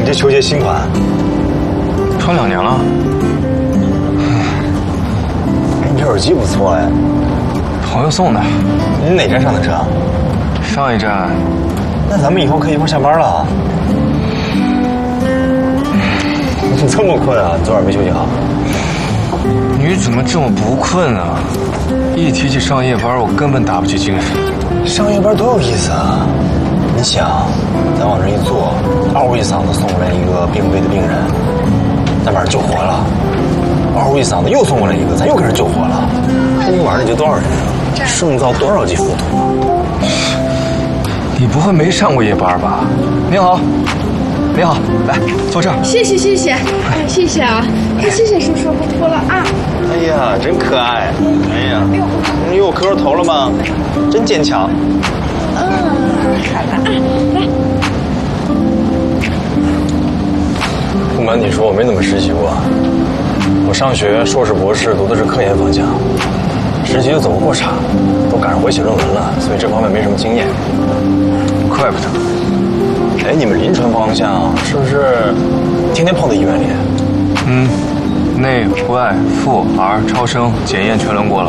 这球鞋新款， 穿2年了。 哎，你这耳机不错哎， 朋友送的。 你哪站上的车？ 上一站。 那咱们以后可以一块下班了。你这么困啊？昨晚没休息好？ 你怎么这么不困啊？一提起上夜班，我根本打不起精神。 上夜班多有意思啊！你想，咱往这一坐，嗷一嗓子送过来一个病危的病人，咱把人救活了；嗷一嗓子又送过来一个，咱又给人救活了。一晚上你就多少人啊？胜造多少级浮屠啊？ 你不会没上过夜班吧？您好，您好，来坐这儿。 谢谢谢谢，哎谢谢啊，哎谢谢叔叔，不哭了啊。 哎呀，真可爱！哎呀，你有磕着头了吗？真坚强。 好了啊，来。 不瞒你说，我没怎么实习过。我上学硕士博士读的是科研方向，实习就走过场，都赶上回写论文了，所以这方面没什么经验。 怪不得。 哎，你们临床方向是不是天天泡在医院里？ 内外妇儿超声检验全轮过了。